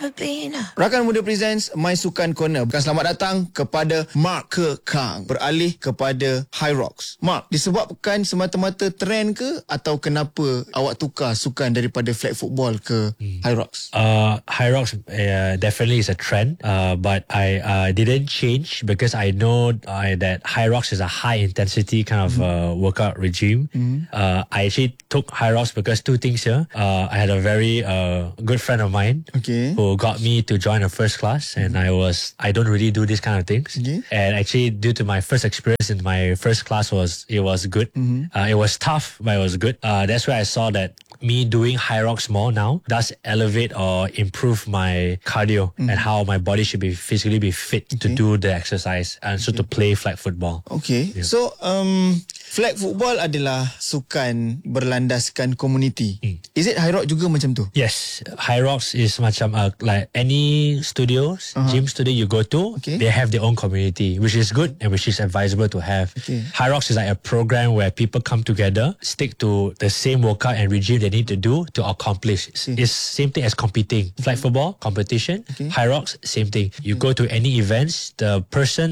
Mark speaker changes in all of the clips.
Speaker 1: Rakan Muda Presents My Sukan Corner. Selamat datang kepada Mark Kekang. Beralih kepada High Rocks. Mark, disebabkan semata-mata trend ke atau kenapa awak tukar sukan daripada flag football ke High Rocks?
Speaker 2: High Rocks definitely is a trend, but I didn't change because I know that High Rocks is a high intensity kind of workout regime. I actually took High Rocks because two things here. I had a very good friend of mine who got me to join a first class, and I don't really do these kind of things. And actually, due to my first experience in my first class, it was good. It was tough, but it was good. That's where I saw that me doing High Rocks more now does elevate or improve my cardio and how my body should be physically be fit to do the exercise and so to play flag football.
Speaker 1: So flag football adalah sukan berlandaskan komuniti. Is it High Rock juga macam tu?
Speaker 2: Yes, High Rocks is macam like any studios, gym studio you go to, they have their own community, which is good and which is advisable to have. High Rocks is like a program where people come together, stick to the same workout and regime they need to do to accomplish. It's same thing as competing. Flag football, competition. High Rocks, same thing. You go to any events, the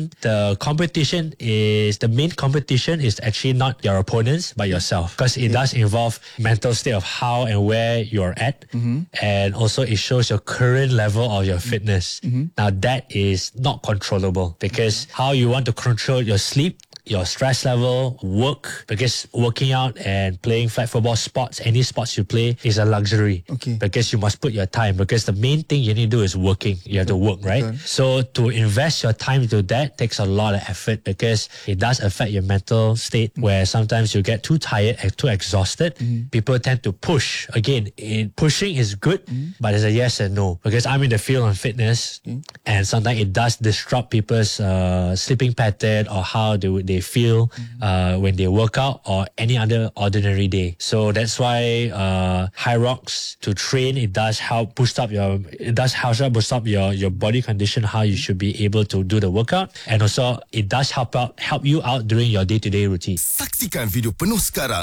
Speaker 2: main competition is actually not your opponents, but yourself. Because it does involve mental state of how and where you're at. And also it shows your current level of your fitness. Now that is not controllable because how you want to control your sleep, your stress level, work, because working out and playing flag football sports, any sports you play is a luxury. Because you must put your time, because the main thing you need to do is working. You have to work, right? So to invest your time into that takes a lot of effort because it does affect your mental state where sometimes you get too tired and too exhausted. People tend to push. Again, pushing is good, but it's a yes and no. Because I'm in the field of fitness and sometimes it does disrupt people's sleeping pattern or how they feel when they work out or any other ordinary day. So that's why High Rocks, to train, it does help boost up your body condition, how you should be able to do the workout, and also it does help you out during your day-to-day routine.
Speaker 3: Saksikan video penuh sekarang